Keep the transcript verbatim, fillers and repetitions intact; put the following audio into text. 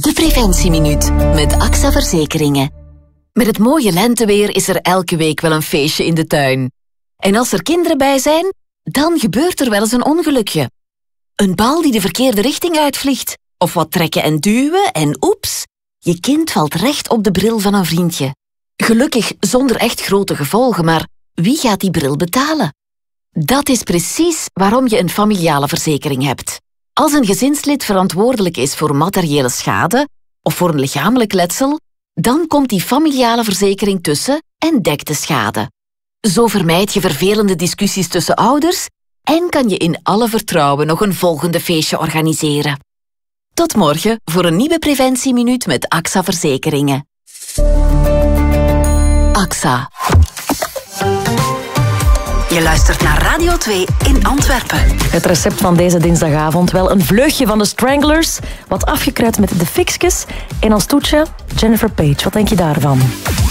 De Preventieminuut met A X A Verzekeringen. Met het mooie lenteweer is er elke week wel een feestje in de tuin. En als er kinderen bij zijn, dan gebeurt er wel eens een ongelukje. Een bal die de verkeerde richting uitvliegt. Of wat trekken en duwen en oeps, je kind valt recht op de bril van een vriendje. Gelukkig zonder echt grote gevolgen, maar wie gaat die bril betalen? Dat is precies waarom je een familiale verzekering hebt. Als een gezinslid verantwoordelijk is voor materiële schade of voor een lichamelijk letsel, dan komt die familiale verzekering tussen en dekt de schade. Zo vermijd je vervelende discussies tussen ouders en kan je in alle vertrouwen nog een volgende feestje organiseren. Tot morgen voor een nieuwe Preventieminuut met A X A Verzekeringen. A X A. Je luistert naar Radio twee in Antwerpen. Het recept van deze dinsdagavond, wel een vleugje van de Stranglers, wat afgekruid met de Fixkes en als toetje Jennifer Page. Wat denk je daarvan?